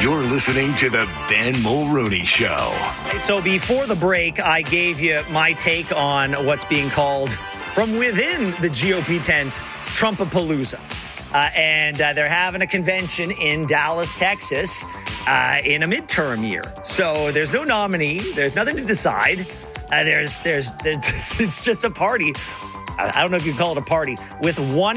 You're listening to the Ben Mulrooney Show. So before the break, I gave you my take on what's being called from within the GOP tent, Trumpapalooza. And they're having a convention in Dallas, Texas, in a midterm year. So there's no nominee. There's nothing to decide. It's just a party. I don't know if you call it a party, with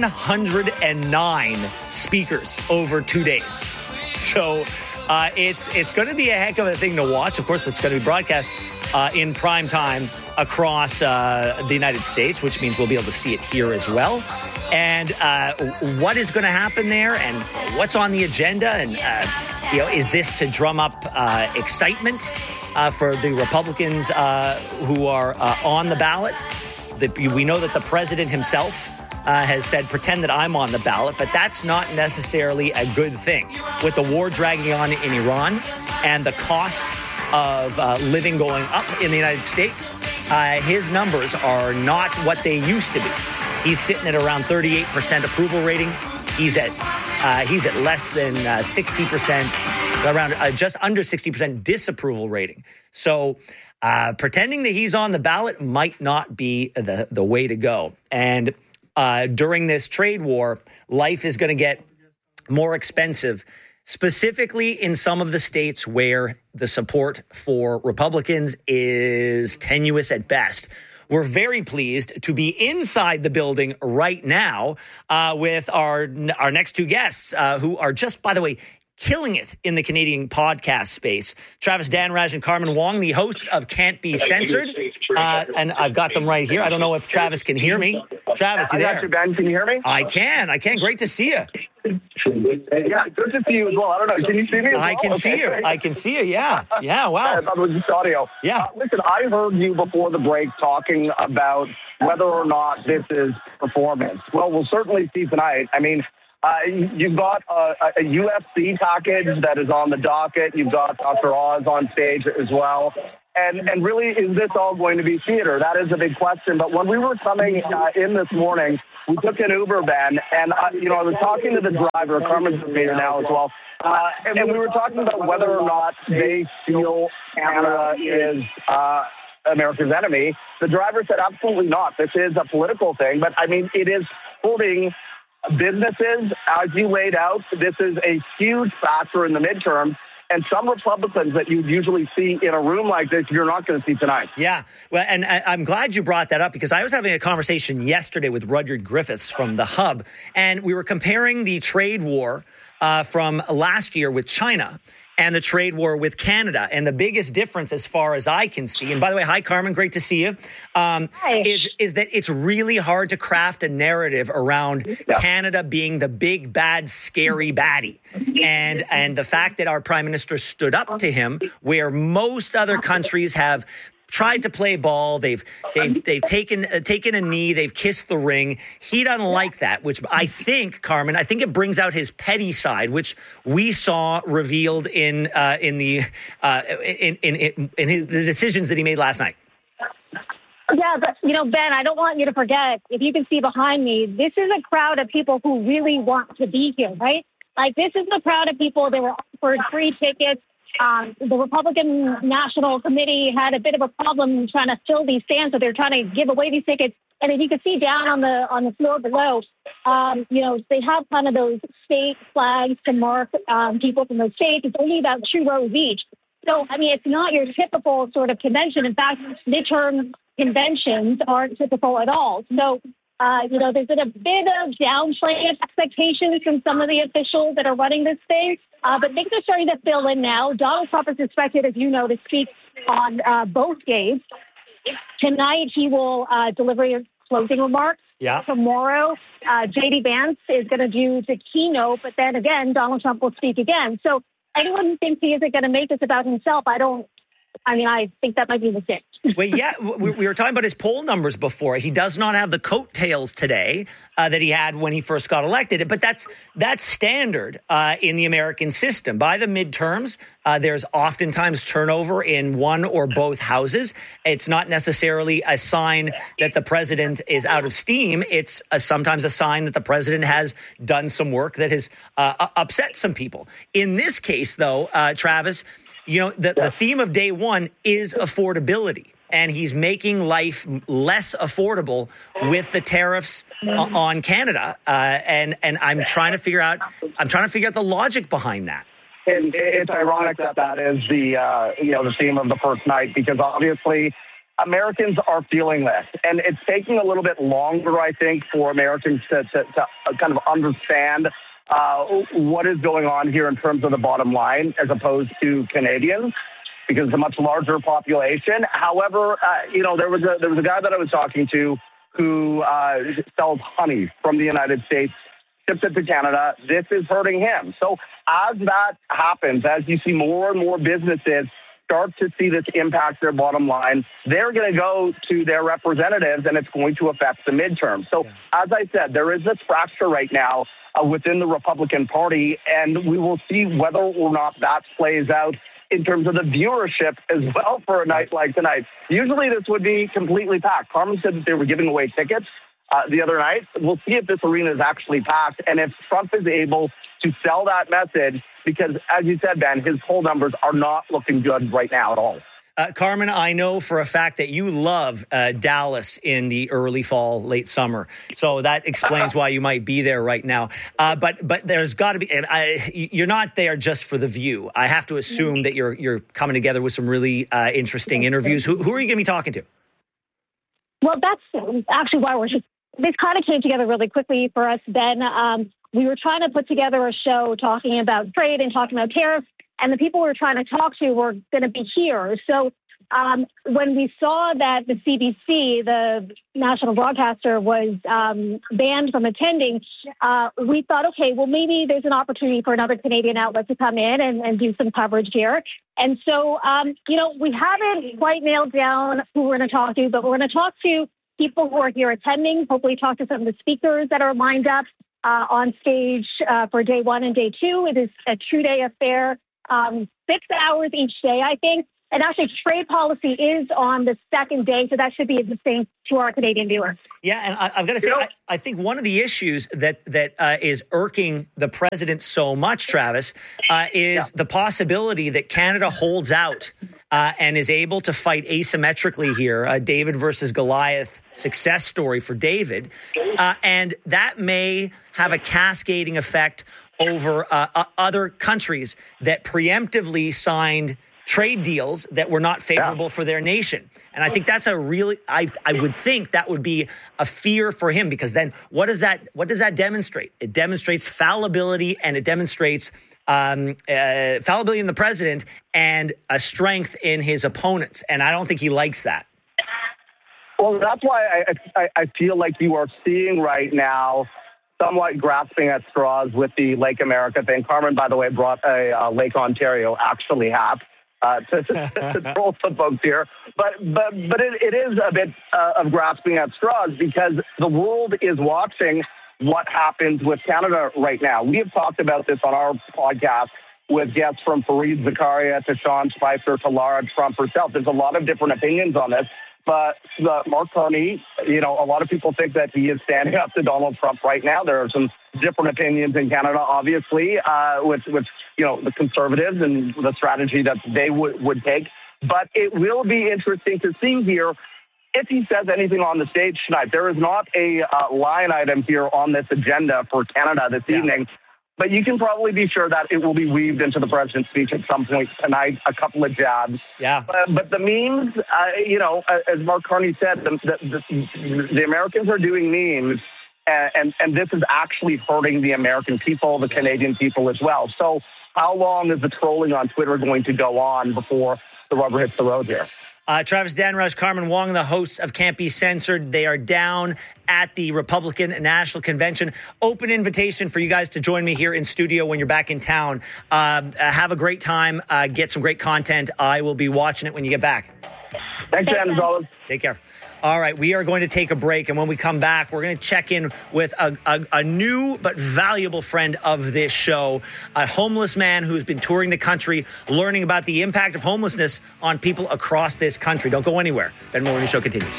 109 speakers over 2 days. So it's going to be a heck of a thing to watch. Of course, it's going to be broadcast in prime time across the United States, which means we'll be able to see it here as well. And what is going to happen there, and what's on the agenda, and is this to drum up excitement for the Republicans who are on the ballot? We know that the president himself has said, pretend that I'm on the ballot, but that's not necessarily a good thing. With the war dragging on in Iran and the cost of living going up in the United States, his numbers are not what they used to be. He's sitting at around 38% approval rating. He's at less than 60%, around just under 60% disapproval rating. So pretending that he's on the ballot might not be the way to go. And during this trade war, life is going to get more expensive, specifically in some of the states where the support for Republicans is tenuous at best. We're very pleased to be inside the building right now with our next two guests who are just, by the way, killing it in the Canadian podcast space. Travis Dhanraj and Carmen Wong, the hosts of Can't Be Censored. And I've got them right here. I don't know if Travis can hear me. Travis, you there? I got you, Ben. Can you hear me? I can. Great to see you. Yeah, good to see you as well. I don't know. Can you see me as well? I can see you. I can see you. Yeah. Wow. I thought it was just audio. Yeah. Listen, I heard you before the break talking about whether or not this is performance. Well, we'll certainly see tonight. I mean, you've got a UFC package that is on the docket. You've got Dr. Oz on stage as well. And really, is this all going to be theater? That is a big question. But when we were coming in this morning, we took an Uber, Ben, and I was talking to the driver. Carmen's with me here now as well. And we were talking about whether or not they feel Canada is America's enemy. The driver said, absolutely not. This is a political thing. But, I mean, it is hurting businesses. As you laid out, this is a huge factor in the midterm. And some Republicans that you usually see in a room like this, you're not going to see tonight. Yeah. Well, and I'm glad you brought that up, because I was having a conversation yesterday with Rudyard Griffiths from The Hub, and we were comparing the trade war from last year with China and the trade war with Canada. And the biggest difference, as far as I can see, and by the way, hi, Carmen, great to see you, is that it's really hard to craft a narrative around Canada being the big, bad, scary baddie. And the fact that our prime minister stood up to him, where most other countries have tried to play ball. They've taken a knee. They've kissed the ring. He doesn't like that, which I think, Carmen, it brings out his petty side, which we saw revealed in the decisions that he made last night. Yeah, but, Ben, I don't want you to forget, if you can see behind me, this is a crowd of people who really want to be here, right? Like, this is the crowd of people that were offered free tickets. The Republican National Committee had a bit of a problem trying to fill these stands, so they're trying to give away these tickets. And if you can see down on the floor below, they have kind of those state flags to mark people from those states. It's only about 2 rows each. So, I mean, it's not your typical sort of convention. In fact, midterm conventions aren't typical at all. So, there's been a bit of downplaying of expectations from some of the officials that are running this thing. But things are starting to fill in now. Donald Trump is expected, as you know, to speak on both days. Tonight, he will deliver closing remarks. Yeah. Tomorrow, J.D. Vance is going to do the keynote. But then again, Donald Trump will speak again. So anyone who thinks he isn't going to make this about himself, I think that might be a mistake. Well, yeah, we were talking about his poll numbers before. He does not have the coattails today that he had when he first got elected. But that's standard in the American system. By the midterms, there's oftentimes turnover in one or both houses. It's not necessarily a sign that the president is out of steam. It's sometimes a sign that the president has done some work that has upset some people. In this case, though, Travis, the theme of day one is affordability. And he's making life less affordable with the tariffs on Canada. And I'm trying to figure out the logic behind that. And it's ironic that is the theme of the first night, because obviously Americans are feeling this, and it's taking a little bit longer, I think, for Americans to kind of understand what is going on here in terms of the bottom line, as opposed to Canadians, because it's a much larger population. However, there was a guy that I was talking to who sells honey from the United States, ships it to Canada. This is hurting him. So as that happens, as you see more and more businesses start to see this impact their bottom line, they're going to go to their representatives, and it's going to affect the midterm. So as I said, there is this fracture right now within the Republican Party, and we will see whether or not that plays out in terms of the viewership as well for a night like tonight. Usually this would be completely packed. Carmen said that they were giving away tickets the other night. We'll see if this arena is actually packed and if Trump is able to sell that message, because as you said, Ben, his poll numbers are not looking good right now at all. Carmen, I know for a fact that you love Dallas in the early fall, late summer. So that explains why you might be there right now. But there's got to be, you're not there just for the view. I have to assume that you're coming together with some really interesting interviews. Who are you going to be talking to? Well, that's actually why this kind of came together really quickly for us, Ben. We were trying to put together a show talking about trade and talking about tariffs, and the people we were trying to talk to were going to be here. So when we saw that the CBC, the national broadcaster, was banned from attending, we thought, okay, well, maybe there's an opportunity for another Canadian outlet to come in and do some coverage here. And so, we haven't quite nailed down who we're going to talk to, but we're going to talk to people who are here attending, hopefully talk to some of the speakers that are lined up on stage for day one and day two. It is a two-day affair, 6 hours each day, I think. And actually, trade policy is on the second day, so that should be interesting to our Canadian viewers. Yeah, and I've got to say, I think one of the issues that is irking the president so much, Travis, is the possibility that Canada holds out and is able to fight asymmetrically here, a David versus Goliath success story for David, and that may have a cascading effect over other countries that preemptively signed trade deals that were not favorable for their nation. And I think that's I would think that would be a fear for him, because then what does that demonstrate? It demonstrates fallibility, and it demonstrates fallibility in the president and a strength in his opponents. And I don't think he likes that. Well, that's why I feel like you are seeing right now somewhat grasping at straws with the Lake America thing. Carmen, by the way, brought a Lake Ontario actually hat to troll some folks here. But it is a bit of grasping at straws, because the world is watching what happens with Canada right now. We have talked about this on our podcast with guests from Fareed Zakaria to Sean Spicer to Lara Trump herself. There's a lot of different opinions on this. But Mark Carney, a lot of people think that he is standing up to Donald Trump right now. There are some different opinions in Canada, obviously, with the Conservatives and the strategy that they would take. But it will be interesting to see here if he says anything on the stage tonight. There is not a line item here on this agenda for Canada this evening. But you can probably be sure that it will be weaved into the president's speech at some point tonight, a couple of jabs. Yeah. But the memes, as Mark Carney said, the Americans are doing memes, and this is actually hurting the American people, the Canadian people as well. So how long is the trolling on Twitter going to go on before the rubber hits the road here? Travis Danrush, Carmen Wong, the hosts of Can't Be Censored. They are down at the Republican National Convention. Open invitation for you guys to join me here in studio when you're back in town. Have a great time. Get some great content. I will be watching it when you get back. Thanks, Dan, as always. Take care. All right, we are going to take a break, and when we come back, we're going to check in with a new but valuable friend of this show, a homeless man who's been touring the country, learning about the impact of homelessness on people across this country. Don't go anywhere. Ben Mulroney Show continues.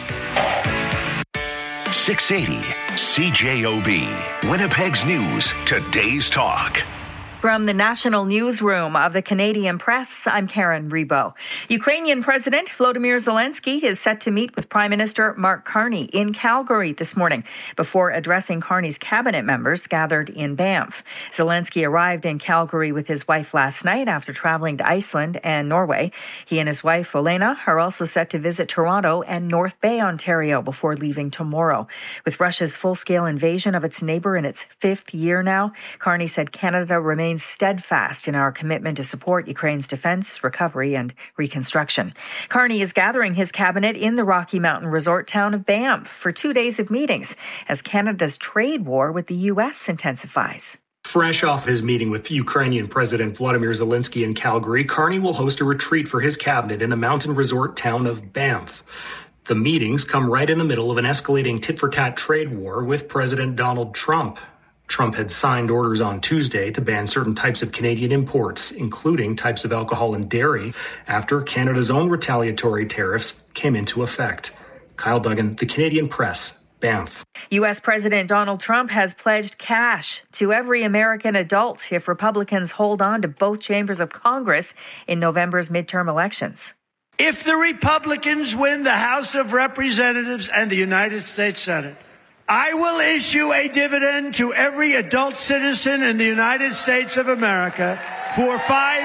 680 CJOB, Winnipeg's News, Today's Talk. From the national newsroom of the Canadian Press, I'm Karen Rebo. Ukrainian President Volodymyr Zelensky is set to meet with Prime Minister Mark Carney in Calgary this morning before addressing Carney's cabinet members gathered in Banff. Zelensky arrived in Calgary with his wife last night after traveling to Iceland and Norway. He and his wife, Olena, are also set to visit Toronto and North Bay, Ontario, before leaving tomorrow. With Russia's full-scale invasion of its neighbor in its fifth year now, Carney said Canada remains steadfast in our commitment to support Ukraine's defense, recovery, and reconstruction. Carney is gathering his cabinet in the Rocky Mountain resort town of Banff for 2 days of meetings as Canada's trade war with the U.S. intensifies. Fresh off his meeting with Ukrainian President Volodymyr Zelensky in Calgary, Carney will host a retreat for his cabinet in the mountain resort town of Banff. The meetings come right in the middle of an escalating tit-for-tat trade war with President Donald Trump. Trump had signed orders on Tuesday to ban certain types of Canadian imports, including types of alcohol and dairy, after Canada's own retaliatory tariffs came into effect. Kyle Duggan, The Canadian Press, Banff. U.S. President Donald Trump has pledged cash to every American adult if Republicans hold on to both chambers of Congress in November's midterm elections. If the Republicans win the House of Representatives and the United States Senate, I will issue a dividend to every adult citizen in the United States of America for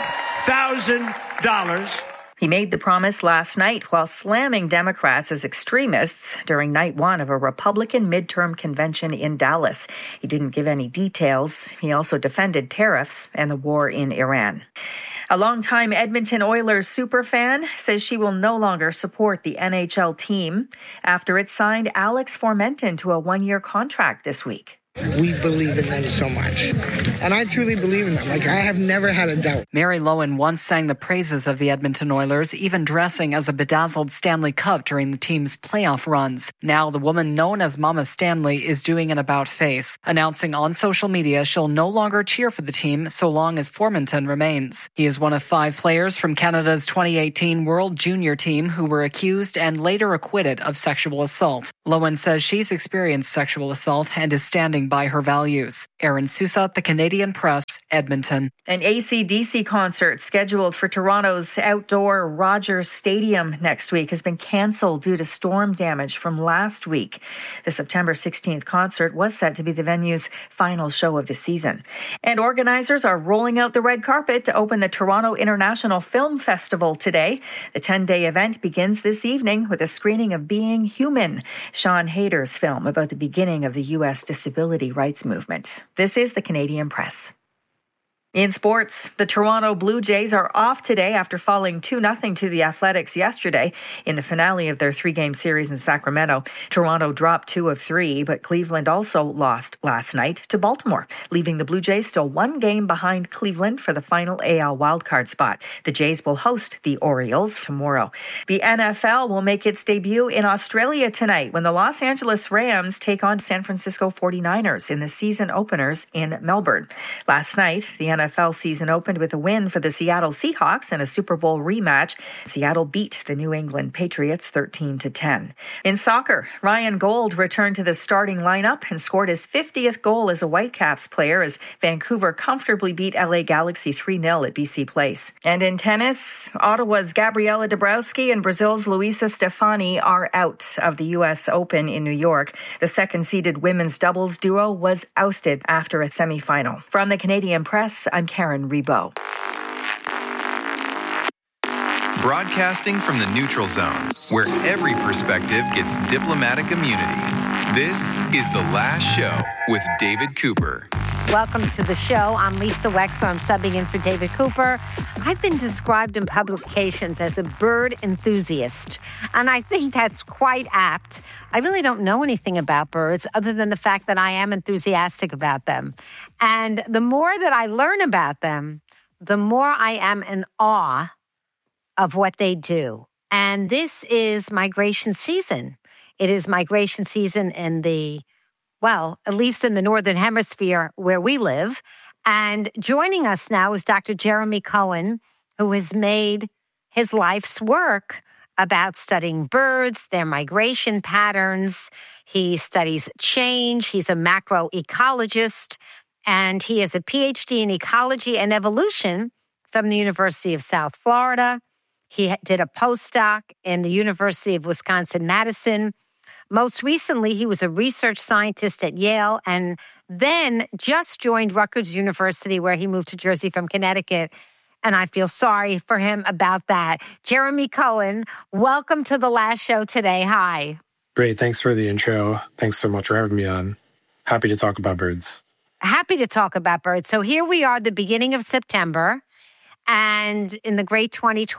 $5,000. He made the promise last night while slamming Democrats as extremists during night one of a Republican midterm convention in Dallas. He didn't give any details. He also defended tariffs and the war in Iran. A longtime Edmonton Oilers superfan says she will no longer support the NHL team after it signed Alex Formenton to a one-year contract this week. We believe in them so much. And I truly believe in them. I have never had a doubt. Mary Lowen once sang the praises of the Edmonton Oilers, even dressing as a bedazzled Stanley Cup during the team's playoff runs. Now the woman known as Mama Stanley is doing an about-face, announcing on social media she'll no longer cheer for the team so long as Formenton remains. He is one of 5 players from Canada's 2018 World Junior team who were accused and later acquitted of sexual assault. Lowen says she's experienced sexual assault and is standing by her values. Aaron Sousa, The Canadian Press, Edmonton. An AC/DC concert scheduled for Toronto's outdoor Rogers Stadium next week has been cancelled due to storm damage from last week. The September 16th concert was set to be the venue's final show of the season. And organizers are rolling out the red carpet to open the Toronto International Film Festival today. The 10-day event begins this evening with a screening of Being Human, Sean Hayter's film about the beginning of the U.S. disability rights movement. This is the Canadian Press. In sports, the Toronto Blue Jays are off today after falling 2-0 to the Athletics yesterday in the finale of their 3-game series in Sacramento. Toronto dropped 2 of 3, but Cleveland also lost last night to Baltimore, leaving the Blue Jays still 1 game behind Cleveland for the final AL wildcard spot. The Jays will host the Orioles tomorrow. The NFL will make its debut in Australia tonight when the Los Angeles Rams take on San Francisco 49ers in the season openers in Melbourne. Last night, the NFL season opened with a win for the Seattle Seahawks in a Super Bowl rematch. Seattle beat the New England Patriots 13-10. In soccer, Ryan Gold returned to the starting lineup and scored his 50th goal as a Whitecaps player as Vancouver comfortably beat LA Galaxy 3-0 at BC Place. And in tennis, Ottawa's Gabriela Dabrowski and Brazil's Luisa Stefani are out of the U.S. Open in New York. The second-seeded women's doubles duo was ousted after a semifinal. From the Canadian Press, I'm Karen Rebo. Broadcasting from the neutral zone, where every perspective gets diplomatic immunity. This is The Last Show with David Cooper. Welcome to the show. I'm Lisa Wexler. I'm subbing in for David Cooper. I've been described in publications as a bird enthusiast, and I think that's quite apt. I really don't know anything about birds other than the fact that I am enthusiastic about them. And the more that I learn about them, the more I am in awe of what they do. And this is migration season. It is migration season in at least in the Northern Hemisphere where we live. And joining us now is Dr. Jeremy Cohen, who has made his life's work about studying birds, their migration patterns. He studies change. He's a macroecologist, and he has a PhD in ecology and evolution from the University of South Florida. He did a postdoc in the University of Wisconsin-Madison. Most recently, he was a research scientist at Yale and then just joined Rutgers University, where he moved to Jersey from Connecticut. And I feel sorry for him about that. Jeremy Cohen, welcome to The Last Show today. Hi. Great. Thanks for the intro. Thanks so much for having me on. Happy to talk about birds. Happy to talk about birds. So here we are, the beginning of September, and in the great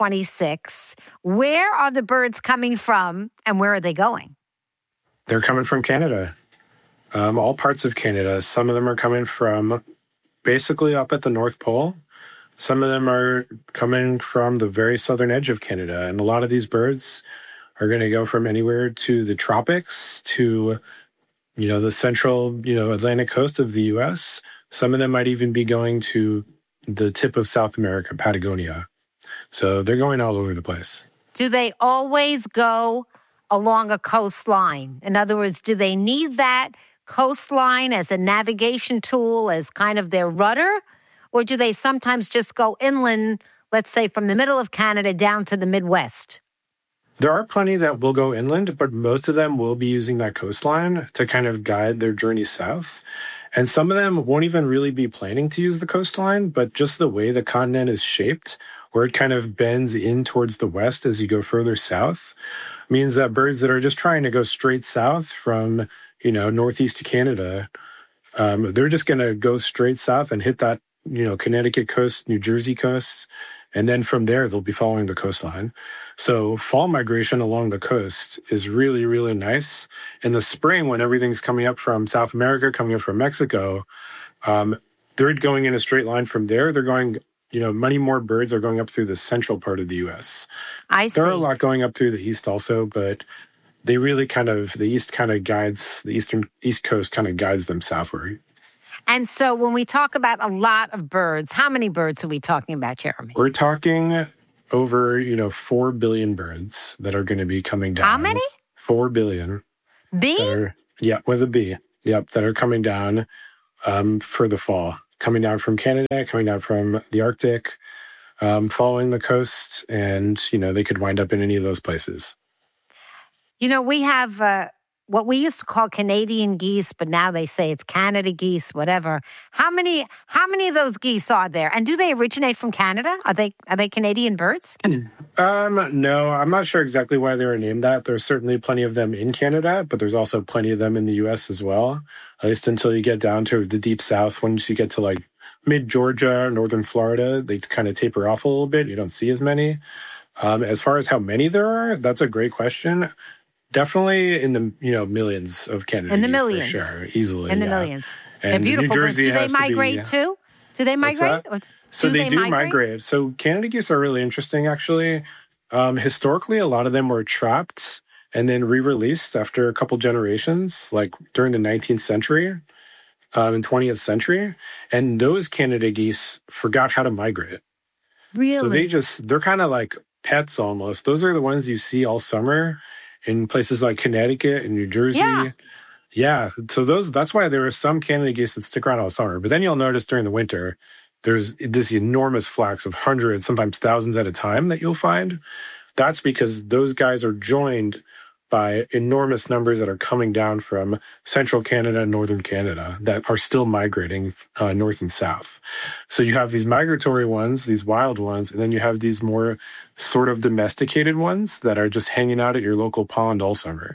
2026. Where are the birds coming from, and where are they going? They're coming from Canada. All parts of Canada. Some of them are coming from basically up at the North Pole. Some of them are coming from the very southern edge of Canada. And a lot of these birds are going to go from anywhere to the tropics to, the central, Atlantic coast of the U.S. Some of them might even be going to the tip of South America, Patagonia. So they're going all over the place. Do they always go along a coastline? In other words, do they need that coastline as a navigation tool, as kind of their rudder? Or do they sometimes just go inland, let's say from the middle of Canada down to the Midwest? There are plenty that will go inland, but most of them will be using that coastline to kind of guide their journey south. And some of them won't even really be planning to use the coastline, but just the way the continent is shaped, where it kind of bends in towards the west as you go further south, means that birds that are just trying to go straight south from, northeast Canada, they're just going to go straight south and hit that, Connecticut coast, New Jersey coast. And then from there, they'll be following the coastline. So fall migration along the coast is really, really nice. In the spring, when everything's coming up from South America, coming up from Mexico, they're going in a straight line from there. They're going, many more birds are going up through the central part of the U.S. I see. There are a lot going up through the east also, but they really the east coast kind of guides them southward. And so when we talk about a lot of birds, how many birds are we talking about, Jeremy? We're talking over, 4 billion birds that are going to be coming down. How many? 4 billion. B? With a B. Yep, that are coming down for the fall. Coming down from Canada, coming down from the Arctic, following the coast, and, they could wind up in any of those places. We have what we used to call Canadian geese, but now they say it's Canada geese, whatever. How many of those geese are there? And do they originate from Canada? Are they Canadian birds? No, I'm not sure exactly why they were named that. There's certainly plenty of them in Canada, but there's also plenty of them in the U.S. as well, at least until you get down to the deep south. Once you get to like mid-Georgia, northern Florida, they kind of taper off a little bit. You don't see as many. As far as how many there are, that's a great question. Definitely in the millions of Canada. In the millions, for sure, easily. In the millions. And they're beautiful. New Jersey do they migrate too? Do they migrate? So they do migrate. So Canada geese are really interesting, actually. Historically, a lot of them were trapped and then re-released after a couple generations, like during the 19th century and 20th century. And those Canada geese forgot how to migrate. Really? So they're kind of like pets almost. Those are the ones you see all summer in places like Connecticut and New Jersey. Yeah. So that's why there are some Canada geese that stick around all summer. But then you'll notice during the winter, there's this enormous flocks of hundreds, sometimes thousands at a time that you'll find. That's because those guys are joined by enormous numbers that are coming down from central Canada and northern Canada that are still migrating north and south. So you have these migratory ones, these wild ones, and then you have these more sort of domesticated ones that are just hanging out at your local pond all summer.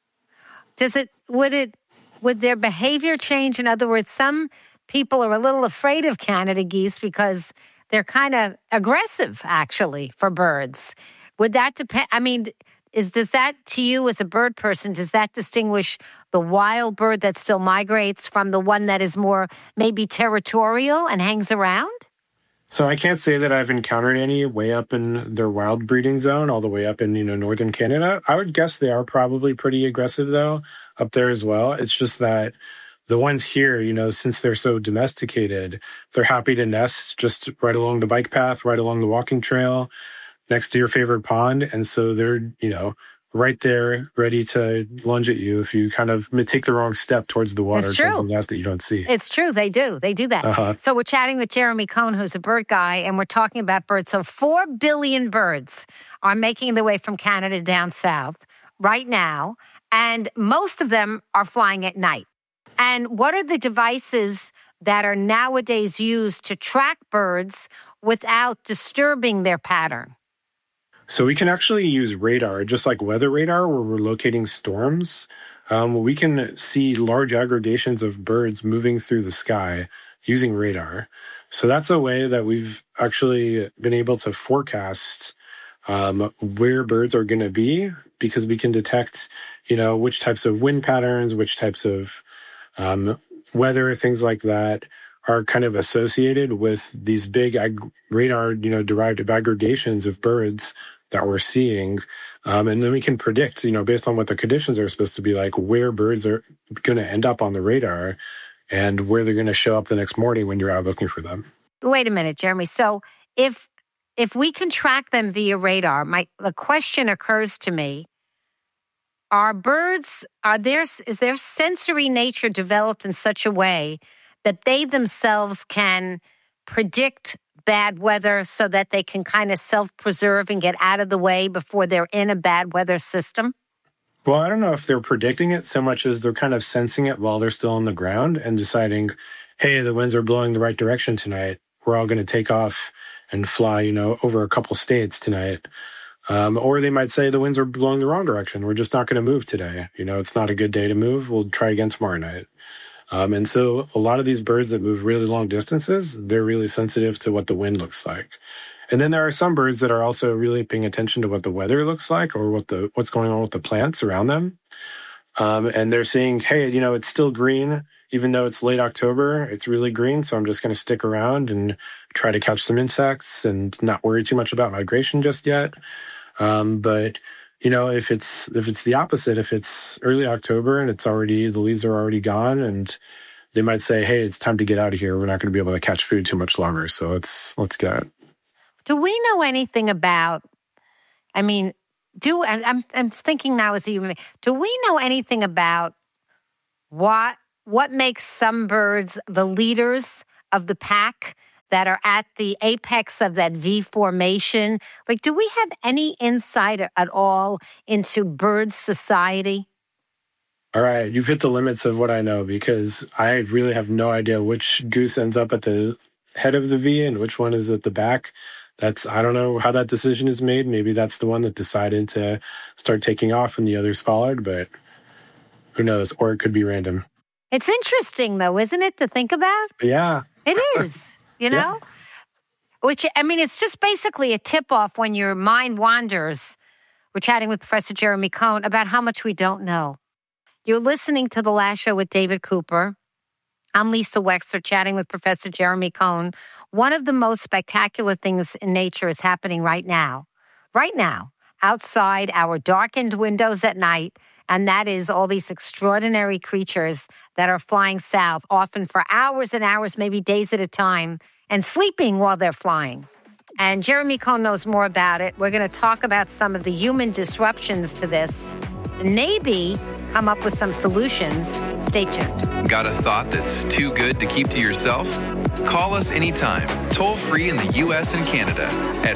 Would their behavior change? In other words, some people are a little afraid of Canada geese because they're kind of aggressive, actually, for birds. Would that depend? I mean, does that, to you as a bird person, does that distinguish the wild bird that still migrates from the one that is more maybe territorial and hangs around? So I can't say that I've encountered any way up in their wild breeding zone, all the way up in, northern Canada. I would guess they are probably pretty aggressive, though, up there as well. It's just that the ones here, since they're so domesticated, they're happy to nest just right along the bike path, right along the walking trail, next to your favorite pond. And so they're, right there, ready to lunge at you if you kind of take the wrong step towards the water, towards the nest that you don't see. It's true. They do. They do that. Uh-huh. So we're chatting with Jeremy Cohn, who's a bird guy, and we're talking about birds. So 4 billion birds are making their way from Canada down south right now, and most of them are flying at night. And what are the devices that are nowadays used to track birds without disturbing their pattern? So we can actually use radar, just like weather radar, where we're locating storms. We can see large aggregations of birds moving through the sky using radar. So that's a way that we've actually been able to forecast where birds are going to be, because we can detect, which types of wind patterns, which types of weather, things like that are kind of associated with these big radar, derived aggregations of birds that we're seeing. And then we can predict, based on what the conditions are supposed to be like, where birds are going to end up on the radar and where they're going to show up the next morning when you're out looking for them. Wait a minute, Jeremy. So if we can track them via radar, the question occurs to me, is their sensory nature developed in such a way that they themselves can predict bad weather so that they can kind of self-preserve and get out of the way before they're in a bad weather system? Well, I don't know if they're predicting it so much as they're kind of sensing it while they're still on the ground and deciding, hey, the winds are blowing the right direction tonight. We're all going to take off and fly, over a couple states tonight. Or they might say the winds are blowing the wrong direction. We're just not going to move today. It's not a good day to move. We'll try again tomorrow night. And so a lot of these birds that move really long distances, they're really sensitive to what the wind looks like. And then there are some birds that are also really paying attention to what the weather looks like or what's going on with the plants around them. And they're saying, hey, it's still green, even though it's late October, it's really green. So I'm just going to stick around and try to catch some insects and not worry too much about migration just yet. But if it's the opposite, if it's early October and the leaves are already gone, and they might say, hey, it's time to get out of here. We're not going to be able to catch food too much longer. So let's get it. Do we know anything about, I'm thinking now as a human being, do we know anything about what makes some birds the leaders of the pack that are at the apex of that V formation? Like, do we have any insight at all into bird society? All right, you've hit the limits of what I know, because I really have no idea which goose ends up at the head of the V and which one is at the back. I don't know how that decision is made. Maybe that's the one that decided to start taking off and the others followed, but who knows? Or it could be random. It's interesting, though, isn't it, to think about? Yeah. It is. Yeah. Which, it's just basically a tip-off when your mind wanders. We're chatting with Professor Jeremy Cohn about how much we don't know. You're listening to The Last Show with David Cooper. I'm Lisa Wexler, chatting with Professor Jeremy Cohn. One of the most spectacular things in nature is happening right now, outside our darkened windows at night, and that is all these extraordinary creatures that are flying south, often for hours and hours, maybe days at a time, and sleeping while they're flying. And Jeremy Cohn knows more about it. We're going to talk about some of the human disruptions to this, and maybe come up with some solutions. Stay tuned. Got a thought that's too good to keep to yourself? Call us anytime, toll free in the U.S. and Canada at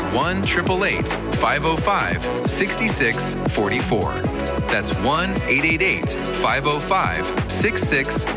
1-888-505-6644. That's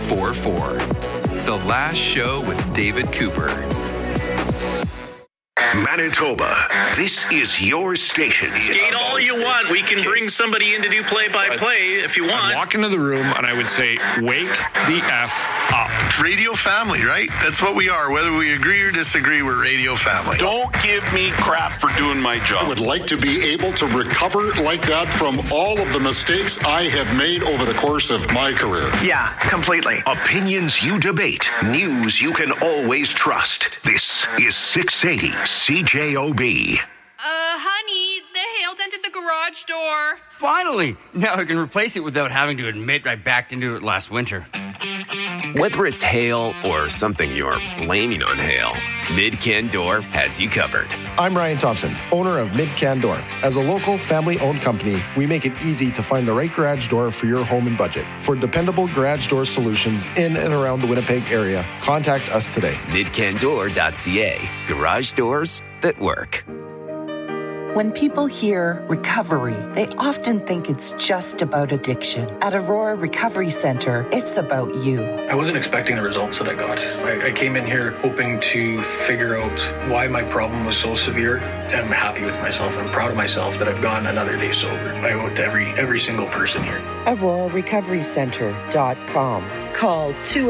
1-888-505-6644. The Last Show with David Cooper. Manitoba, this is your station. Skate all you want. We can bring somebody in to do play-by-play if you want. I'd walk into the room and I would say, wake the F up. Radio family, right? That's what we are. Whether we agree or disagree, we're radio family. Don't give me crap for doing my job. I would like to be able to recover like that from all of the mistakes I have made over the course of my career. Yeah, completely. Opinions you debate. News you can always trust. This is 680 CJOB. Honey, the hail dented the garage door. Finally! Now I can replace it without having to admit I backed into it last winter. Whether it's hail or something you're blaming on hail, Mid-Can Door has you covered. I'm Ryan Thompson, owner of Mid-Can Door. As a local, family-owned company, we make it easy to find the right garage door for your home and budget. For dependable garage door solutions in and around the Winnipeg area, contact us today. MidCanDoor.ca. Garage doors that work. When people hear recovery, they often think it's just about addiction. At Aurora Recovery Center, it's about you. I wasn't expecting the results that I got. I came in here hoping to figure out why my problem was so severe. I'm happy with myself. I'm proud of myself that I've gone another day sober. I owe it to every single person here. AuroraRecoveryCenter.com. Call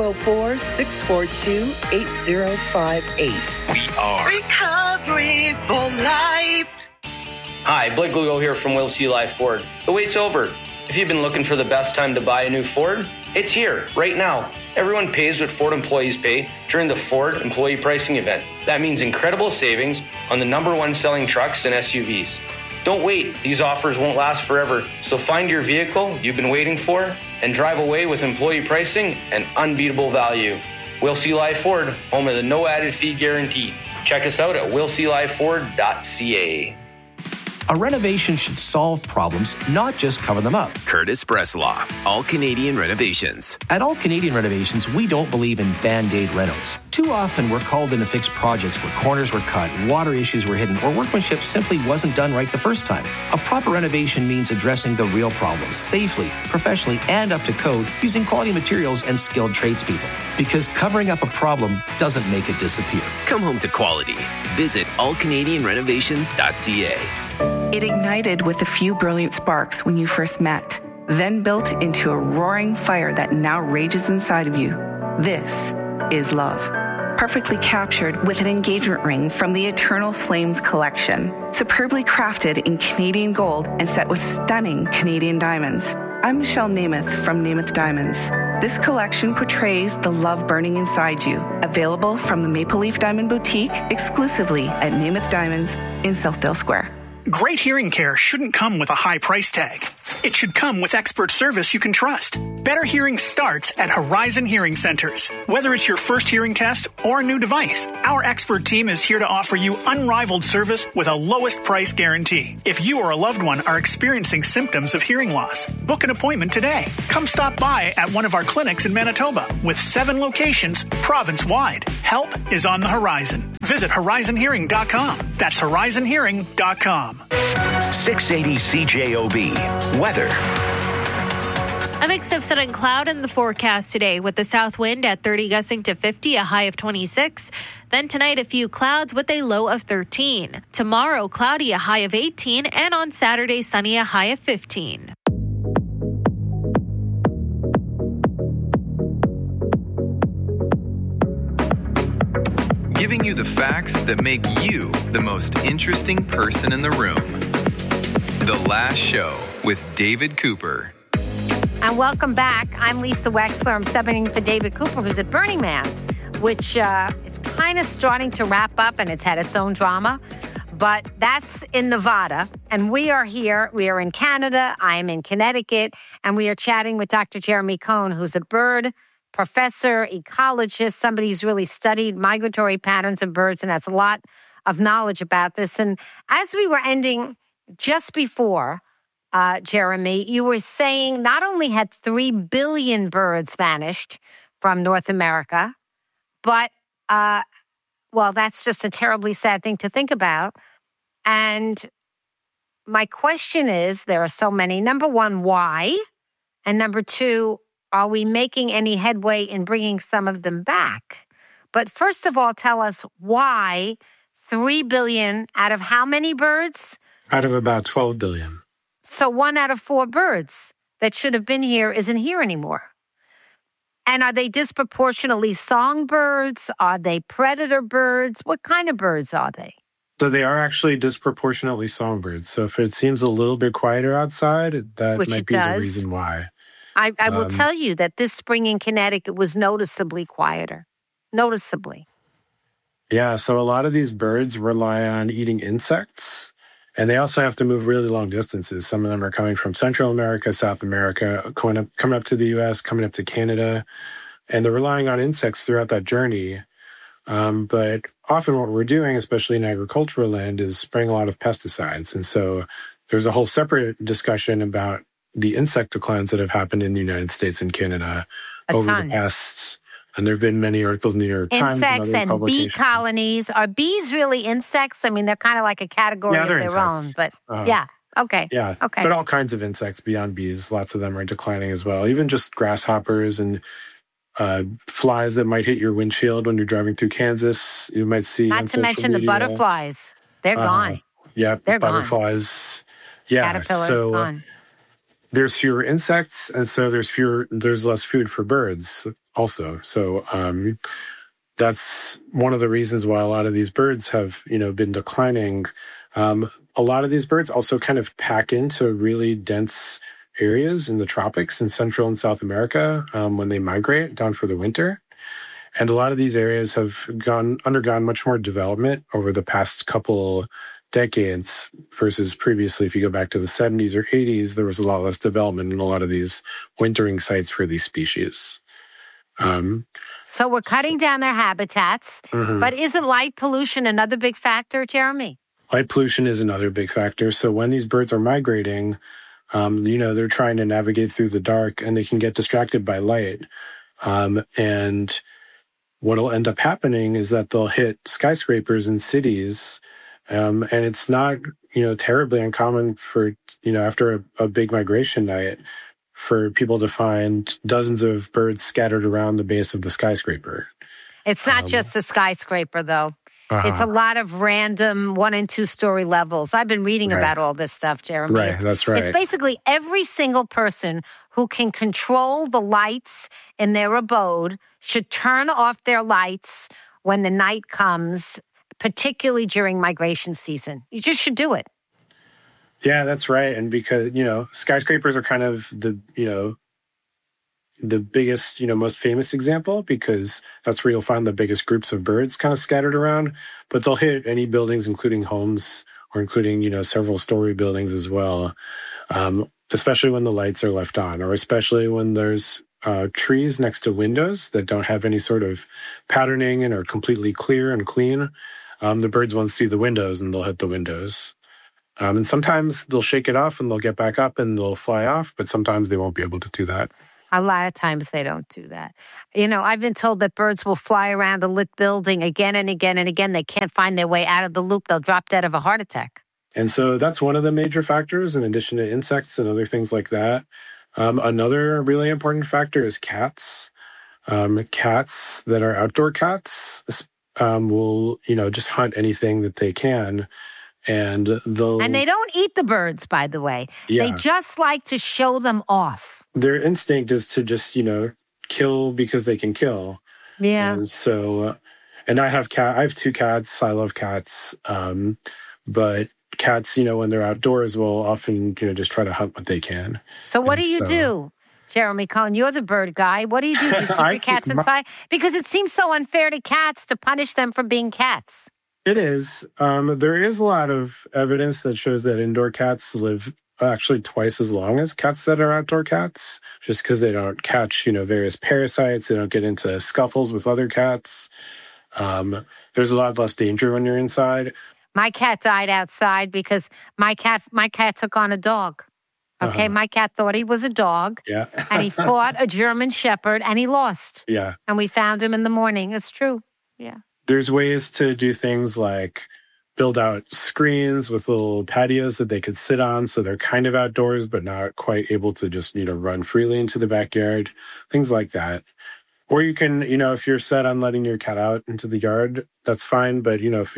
204-642-8058. We are Recovery for Life. Hi, Blake Lugo here from Will C. Life Ford. The wait's over. If you've been looking for the best time to buy a new Ford, it's here, right now. Everyone pays what Ford employees pay during the Ford Employee Pricing Event. That means incredible savings on the #1 selling trucks and SUVs. Don't wait. These offers won't last forever. So find your vehicle you've been waiting for and drive away with employee pricing and unbeatable value. Will C. Life Ford, home of the no added fee guarantee. Check us out at willclifeford.ca. A renovation should solve problems, not just cover them up. Curtis Breslaw, All Canadian Renovations. At All Canadian Renovations, we don't believe in Band-Aid renos. Too often, we're called in to fix projects where corners were cut, water issues were hidden, or workmanship simply wasn't done right the first time. A proper renovation means addressing the real problems safely, professionally, and up to code using quality materials and skilled tradespeople. Because covering up a problem doesn't make it disappear. Come home to quality. Visit allcanadianrenovations.ca. It ignited with a few brilliant sparks when you first met, then built into a roaring fire that now rages inside of you. This is love. Perfectly captured with an engagement ring from the Eternal Flames collection. Superbly crafted in Canadian gold and set with stunning Canadian diamonds. I'm Michelle Namath from Namath Diamonds. This collection portrays the love burning inside you. Available from the Maple Leaf Diamond Boutique exclusively at Namath Diamonds in Southdale Square. Great hearing care shouldn't come with a high price tag. It should come with expert service you can trust. Better hearing starts at Horizon Hearing Centers. Whether it's your first hearing test or a new device, our expert team is here to offer you unrivaled service with a lowest price guarantee. If you or a loved one are experiencing symptoms of hearing loss, book an appointment today. Come stop by at one of our clinics in Manitoba with 7 locations province-wide. Help is on the horizon. Visit horizonhearing.com. That's horizonhearing.com. 680 CJOB. Weather. A mix of sun and cloud in the forecast today with the south wind at 30 gusting to 50, a high of 26. Then tonight, a few clouds with a low of 13. Tomorrow, cloudy, a high of 18. And on Saturday, sunny, a high of 15. Giving you the facts that make you the most interesting person in the room. The Last Show with David Cooper. And welcome back. I'm Lisa Wexler. I'm subbing in for David Cooper, who's at Burning Man, which is kind of starting to wrap up, and it's had its own drama. But that's in Nevada, and we are here. We are in Canada. I am in Connecticut, and we are chatting with Dr. Jeremy Cohn, who's a bird professor, ecologist, somebody who's really studied migratory patterns of birds and has a lot of knowledge about this. And as we were ending just before, Jeremy, you were saying not only had 3 billion birds vanished from North America, but, well, that's just a terribly sad thing to think about. And my question is, there are so many. Number one, why? And number two, are we making any headway in bringing some of them back? But first of all, tell us why 3 billion out of how many birds? Out of about 12 billion. So 1 out of 4 birds that should have been here isn't here anymore. And are they disproportionately songbirds? Are they predator birds? What kind of birds are they? So they are actually disproportionately songbirds. So if it seems a little bit quieter outside, that might be the reason why. I will tell you that this spring in Connecticut was noticeably quieter. Noticeably. Yeah, so a lot of these birds rely on eating insects, and they also have to move really long distances. Some of them are coming from Central America, South America, coming up to the U.S., coming up to Canada, and they're relying on insects throughout that journey. But often what we're doing, especially in agricultural land, is spraying a lot of pesticides. And so there's a whole separate discussion about the insect declines that have happened in the United States and Canada over the past. And there have been many articles in the New York Times and other Insects and bee colonies. Are bees really insects? I mean, they're kind of like a category of their own. But yeah, okay. Yeah, okay. But all kinds of insects beyond bees. Lots of them are declining as well. Even just grasshoppers and flies that might hit your windshield when you're driving through Kansas. You might see. Not to mention the butterflies. They're gone. Yeah, they're butterflies. Gone. Yeah, caterpillars gone. There's fewer insects, and so there's less food for birds also. So that's one of the reasons why a lot of these birds have been declining. A lot of these birds also kind of pack into really dense areas in the tropics in Central and South America when they migrate down for the winter. And a lot of these areas have undergone much more development over the past couple decades versus previously. If you go back to the 70s or 80s, there was a lot less development in a lot of these wintering sites for these species. So we're cutting down their habitats, but isn't light pollution another big factor, Jeremy? Light pollution is another big factor. So when these birds are migrating, they're trying to navigate through the dark and they can get distracted by light. And what'll end up happening is that they'll hit skyscrapers in cities. And it's not, terribly uncommon for, after a big migration night, for people to find dozens of birds scattered around the base of the skyscraper. It's not just a skyscraper, though. It's a lot of random 1- and 2-story levels. I've been reading about all this stuff, Jeremy. Right, that's right. It's basically every single person who can control the lights in their abode should turn off their lights when the night comes, particularly during migration season. You just should do it. Yeah, that's right. And because, skyscrapers are kind of the biggest, most famous example, because that's where you'll find the biggest groups of birds kind of scattered around. But they'll hit any buildings, including homes or including, several story buildings as well, especially when the lights are left on, or especially when there's trees next to windows that don't have any sort of patterning and are completely clear and clean. The birds won't see the windows and they'll hit the windows. And sometimes they'll shake it off and they'll get back up and they'll fly off, but sometimes they won't be able to do that. A lot of times they don't do that. I've been told that birds will fly around a lit building again and again and again. They can't find their way out of the loop. They'll drop dead of a heart attack. And so that's one of the major factors in addition to insects and other things like that. Another really important factor is cats. Cats that are outdoor cats will, just hunt anything that they can. And they don't eat the birds, by the way. Yeah. They just like to show them off. Their instinct is to just, kill because they can kill. Yeah. And so, and I have 2 cats. I love cats. But cats, when they're outdoors, will often, just try to hunt what they can. So what do you do, Jeremy Cohen? You're the bird guy. What do you do? Do you keep your cats inside? Because it seems so unfair to cats to punish them for being cats. It is. There is a lot of evidence that shows that indoor cats live actually twice as long as cats that are outdoor cats, just because they don't catch, various parasites. They don't get into scuffles with other cats. There's a lot less danger when you're inside. My cat died outside because my cat took on a dog. Okay, my cat thought he was a dog. Yeah. And he fought a German Shepherd and he lost. Yeah. And we found him in the morning. It's true. Yeah. There's ways to do things like build out screens with little patios that they could sit on, so they're kind of outdoors, but not quite able to just, run freely into the backyard, things like that. Or you can, if you're set on letting your cat out into the yard, that's fine. But, if you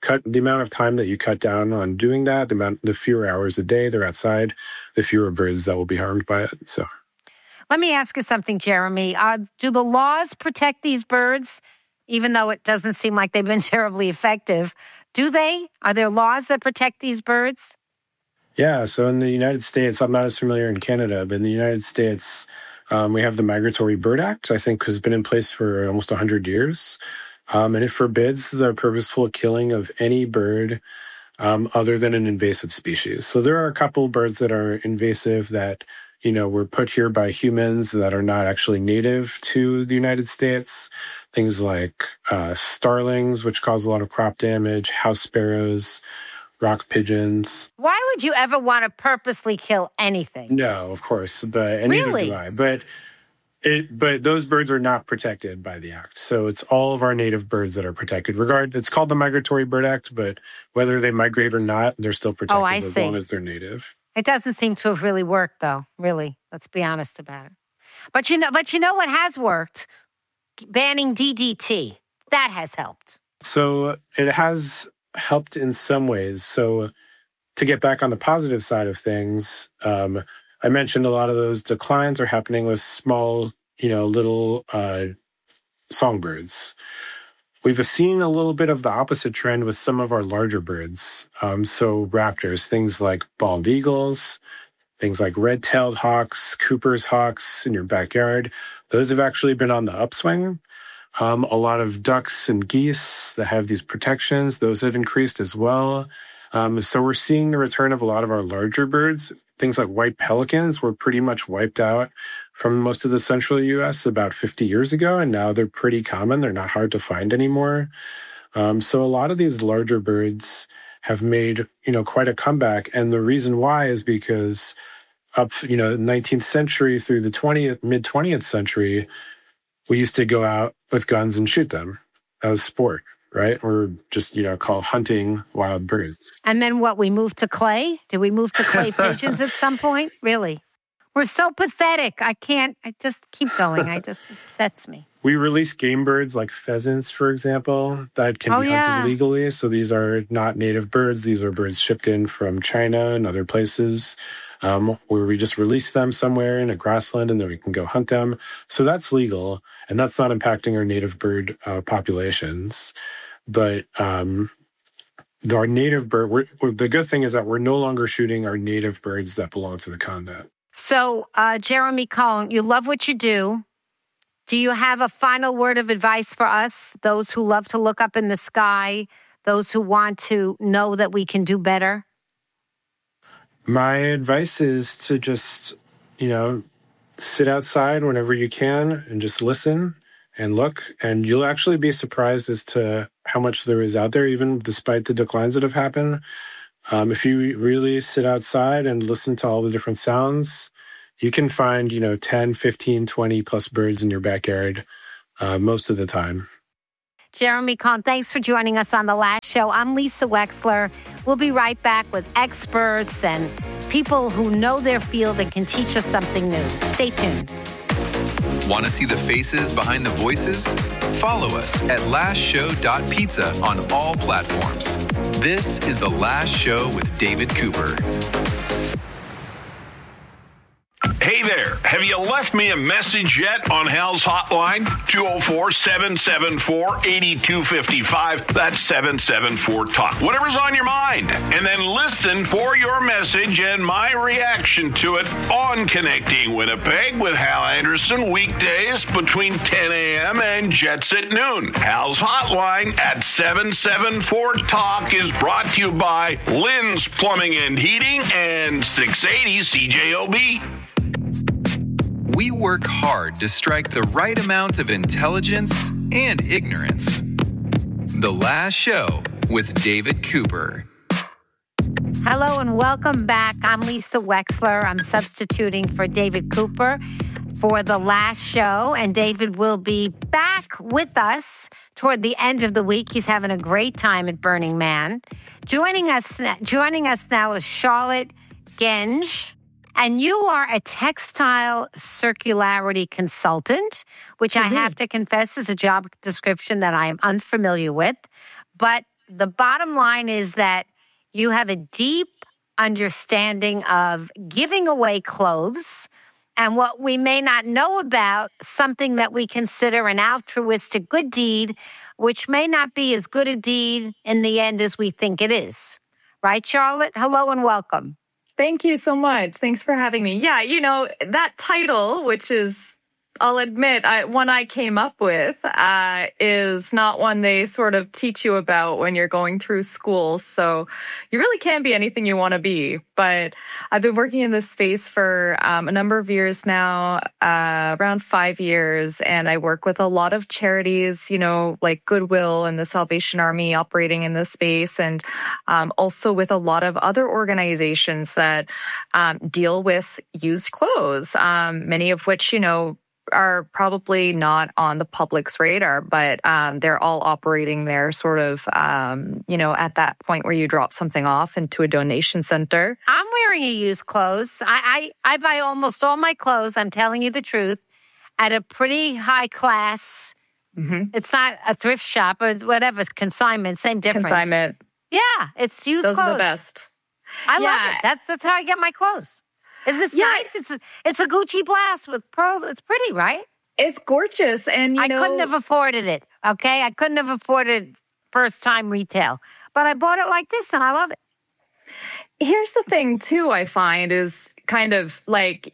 the amount of time that you cut down on doing that, the fewer hours a day they're outside, the fewer birds that will be harmed by it. So, let me ask you something, Jeremy. Do the laws protect these birds, even though it doesn't seem like they've been terribly effective? Do they? Are there laws that protect these birds? Yeah. So in the United States, I'm not as familiar in Canada, but in the United States, we have the Migratory Bird Act, I think, has been in place for almost 100 years. And it forbids the purposeful killing of any bird other than an invasive species. So there are a couple birds that are invasive that, were put here by humans that are not actually native to the United States. Things like starlings, which cause a lot of crop damage, house sparrows, rock pigeons. Why would you ever want to purposely kill anything? No, of course, and really? Neither do I. But those birds are not protected by the Act. So it's all of our native birds that are protected. It's called the Migratory Bird Act, but whether they migrate or not, they're still protected as long as they're native. It doesn't seem to have really worked, though. Really, let's be honest about it. But you know what has worked? Banning DDT. That has helped. So it has helped in some ways. So to get back on the positive side of things, I mentioned a lot of those declines are happening with small, little songbirds. We've seen a little bit of the opposite trend with some of our larger birds. So raptors, things like bald eagles, things like red-tailed hawks, Cooper's hawks in your backyard. Those have actually been on the upswing. A lot of ducks and geese that have these protections, those have increased as well. So we're seeing the return of a lot of our larger birds. Things like white pelicans were pretty much wiped out from most of the central U.S. about 50 years ago, and now they're pretty common. They're not hard to find anymore. So a lot of these larger birds have made, quite a comeback. And the reason why is because up, the 19th century through the mid-20th century, we used to go out with guns and shoot them as sport. Right? Or just, call hunting wild birds. And then what, we moved to clay? Did we move to clay pigeons at some point? Really? We're so pathetic. I just keep going. It just upsets me. We release game birds like pheasants, for example, that can be hunted legally. So these are not native birds. These are birds shipped in from China and other places where we just release them somewhere in a grassland and then we can go hunt them. So that's legal, and that's not impacting our native bird populations. But our native bird, the good thing is that we're no longer shooting our native birds that belong to the continent. So, Jeremy Cohn, you love what you do. Do you have a final word of advice for us, those who love to look up in the sky, those who want to know that we can do better? My advice is to just, sit outside whenever you can and just listen and look, and you'll actually be surprised as to how much there is out there, even despite the declines that have happened. If you really sit outside and listen to all the different sounds, you can find, 10, 15, 20 plus birds in your backyard most of the time. Jeremy Cohn, thanks for joining us on The Last Show. I'm Lisa Wexler. We'll be right back with experts and people who know their field and can teach us something new. Stay tuned. Want to see the faces behind the voices? Follow us at lastshow.pizza on all platforms. This is The Last Show with David Cooper. Hey there, have you left me a message yet on Hal's hotline? 204-774-8255. That's 774-TALK. Whatever's on your mind. And then listen for your message and my reaction to it on Connecting Winnipeg with Hal Anderson, weekdays between 10 a.m. and Jets at noon. Hal's hotline at 774-TALK is brought to you by Lynn's Plumbing and Heating and 680 CJOB. We work hard to strike the right amount of intelligence and ignorance. The Last Show with David Cooper. Hello and welcome back. I'm Lisa Wexler. I'm substituting for David Cooper for The Last Show, and David will be back with us toward the end of the week. He's having a great time at Burning Man. Joining us now is Charlotte Genge. And you are a textile circularity consultant, which I have to confess is a job description that I am unfamiliar with. But the bottom line is that you have a deep understanding of giving away clothes and what we may not know about something that we consider an altruistic good deed, which may not be as good a deed in the end as we think it is. Right, Charlotte? Hello and welcome. Thank you so much. Thanks for having me. Yeah, that title, which is, I'll admit, one I came up with, is not one they sort of teach you about when you're going through school. So you really can be anything you want to be. But I've been working in this space for a number of years now, around 5 years. And I work with a lot of charities, like Goodwill and the Salvation Army operating in this space. And also with a lot of other organizations that deal with used clothes, many of which, are probably not on the public's radar, but they're all operating there sort of, at that point where you drop something off into a donation center. I'm wearing a used clothes. I buy almost all my clothes, I'm telling you the truth, at a pretty high class. Mm-hmm. It's not a thrift shop or whatever, it's consignment, same difference. Consignment. Yeah, it's used clothes. Those are the best. I love it. That's how I get my clothes. Isn't this nice? It's a Gucci blouse with pearls. It's pretty, right? It's gorgeous. And, I couldn't have afforded it, okay? I couldn't have afforded first-time retail. But I bought it like this, and I love it. Here's the thing, too, I find, is kind of like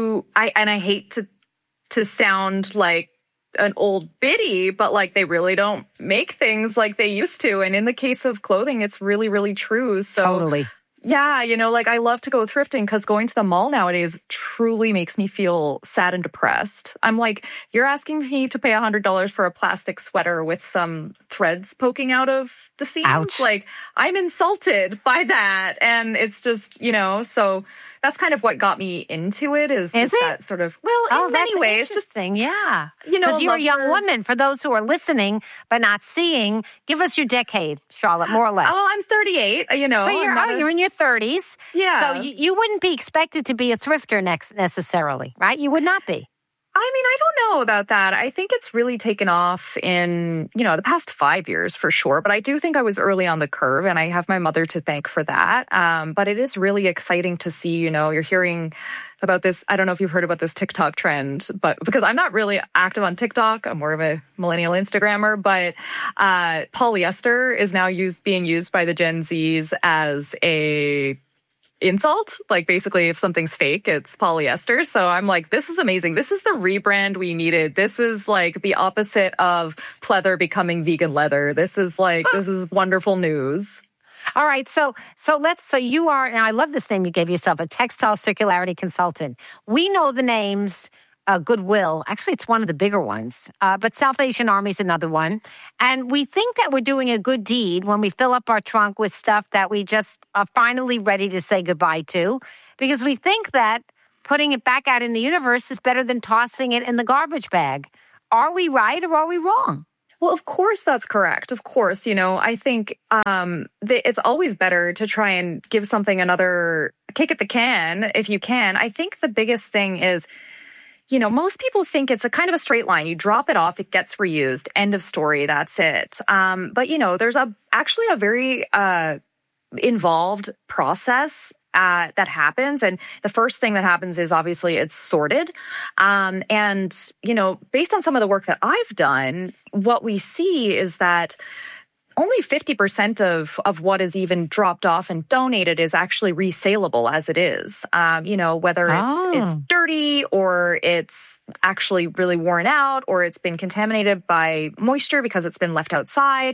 I hate to sound like an old biddy, but like they really don't make things like they used to. And in the case of clothing, it's really, really true. So totally. Yeah, I love to go thrifting because going to the mall nowadays truly makes me feel sad and depressed. I'm like, you're asking me to pay $100 for a plastic sweater with some threads poking out of the seams? Ouch. Like, I'm insulted by that. And it's just, so that's kind of what got me into it is that sort of, in many ways. Interesting. Yeah. Because you're a young woman. For those who are listening but not seeing, give us your decade, Charlotte, more or less. Oh, I'm 38, So you're in your 30s. Yeah. So you wouldn't be expected to be a thrifter necessarily, right? You would not be. I don't know about that. I think it's really taken off in, the past 5 years for sure. But I do think I was early on the curve and I have my mother to thank for that. But it is really exciting to see, you're hearing about this. I don't know if you've heard about this TikTok trend, but because I'm not really active on TikTok, I'm more of a millennial Instagrammer, but polyester is now being used by the Gen Zs as a insult. Like basically if something's fake, it's polyester. So I'm like, this is amazing. This is the rebrand we needed. This is like the opposite of pleather becoming vegan leather. This is wonderful news. All right. So you are, and I love this name you gave yourself, a textile circularity consultant. We know the names, Goodwill. Actually, it's one of the bigger ones. But Salvation Army is another one. And we think that we're doing a good deed when we fill up our trunk with stuff that we just are finally ready to say goodbye to. Because we think that putting it back out in the universe is better than tossing it in the garbage bag. Are we right or are we wrong? Well, of course that's correct. Of course, I think it's always better to try and give something another kick at the can if you can. I think the biggest thing is, most people think it's a kind of a straight line. You drop it off, it gets reused, end of story, that's it. But, there's actually a very involved process that happens. And the first thing that happens is obviously it's sorted. And, based on some of the work that I've done, what we see is that only 50% of what is even dropped off and donated is actually resaleable as it is. Whether it's dirty or it's actually really worn out or it's been contaminated by moisture because it's been left outside,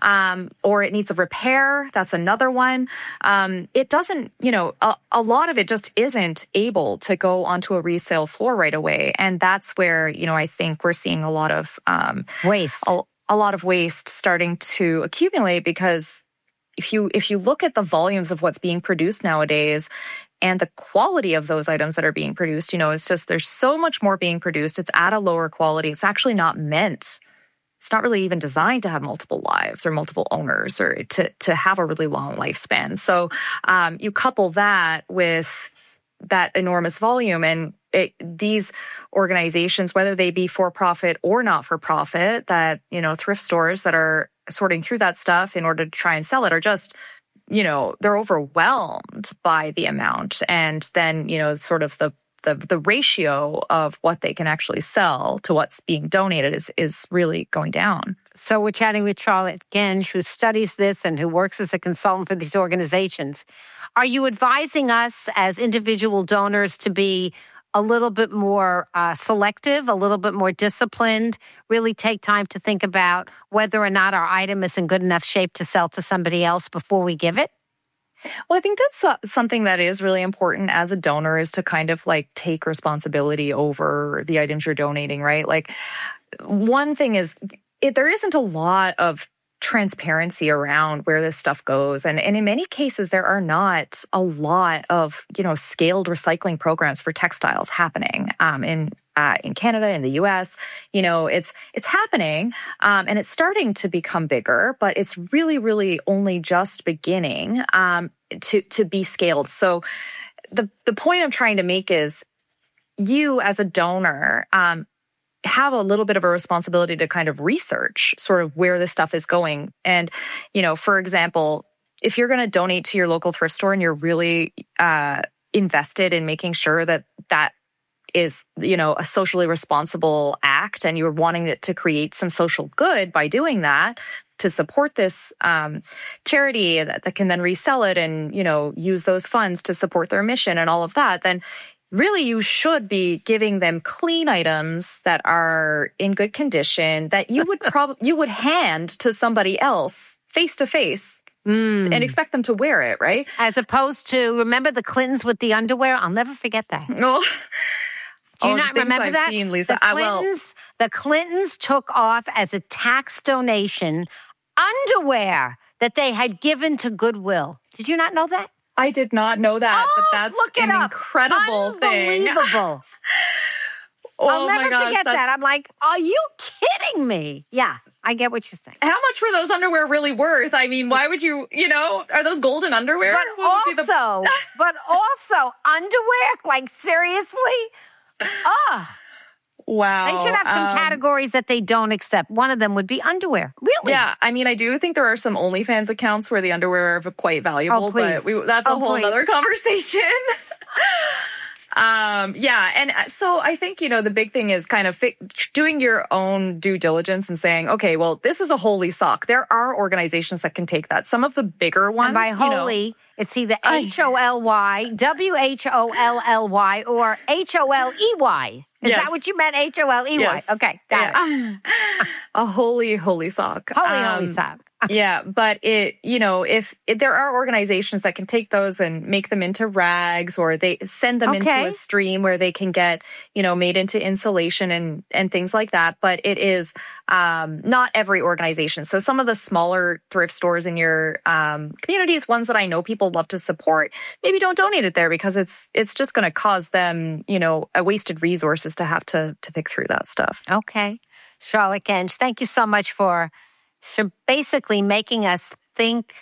or it needs a repair. That's another one. It doesn't, a lot of it just isn't able to go onto a resale floor right away. And that's where, I think we're seeing a lot of waste. A lot of waste starting to accumulate because if you look at the volumes of what's being produced nowadays and the quality of those items that are being produced, it's just there's so much more being produced. It's at a lower quality. It's actually not meant. It's not really even designed to have multiple lives or multiple owners or to have a really long lifespan. So you couple that with that enormous volume and these organizations, whether they be for-profit or not-for-profit, that, thrift stores that are sorting through that stuff in order to try and sell it are just, they're overwhelmed by the amount. And then, sort of the ratio of what they can actually sell to what's being donated is really going down. So we're chatting with Charlotte Genge, who studies this and who works as a consultant for these organizations. Are you advising us as individual donors to be a little bit more selective, a little bit more disciplined, really take time to think about whether or not our item is in good enough shape to sell to somebody else before we give it? Well, I think that's something that is really important as a donor, is to kind of like take responsibility over the items you're donating, right? Like, one thing is there isn't a lot of transparency around where this stuff goes. And in many cases, there are not a lot of, scaled recycling programs for textiles happening in Canada, in the US. It's happening, and it's starting to become bigger, but it's really, really only just beginning to be scaled. So the point I'm trying to make is, you as a donor have a little bit of a responsibility to kind of research sort of where this stuff is going. And, for example, if you're going to donate to your local thrift store and you're really invested in making sure that is, a socially responsible act, and you're wanting it to create some social good by doing that, to support this charity that can then resell it and, use those funds to support their mission and all of that, then really you should be giving them clean items that are in good condition, that you would you would hand to somebody else face to face and expect them to wear it, right? As opposed to, remember the Clintons with the underwear? I'll never forget that. No. Do you not remember that? Seen, Lisa. The Clintons took off as a tax donation underwear that they had given to Goodwill. Did you not know that? I did not know that, but that's an incredible thing. Unbelievable. I'll never forget that. I'm like, are you kidding me? Yeah, I get what you're saying. How much were those underwear really worth? I mean, why would you, are those golden underwear? But also underwear? Like, seriously? Wow. They should have some categories that they don't accept. One of them would be underwear. Really? Yeah. I mean, I do think there are some OnlyFans accounts where the underwear are quite valuable, but that's a whole other conversation. Yeah. And so I think, the big thing is kind of doing your own due diligence and saying, okay, well, this is a holy sock. There are organizations that can take that. Some of the bigger ones. And by holy, it's either HOLY, WHOLLY, or HOLEY. Is that what you meant? HOLEY? Yes. Okay, got it. A holy sock. Holy sock. Yeah, but if there are organizations that can take those and make them into rags, or they send them into a stream where they can get, made into insulation and things like that. But it is not every organization. So some of the smaller thrift stores in your communities, ones that I know people love to support, maybe don't donate it there, because it's just going to cause them, a wasted resources to have to pick through that stuff. Okay. Charlotte Genge, thank you so much for basically making us think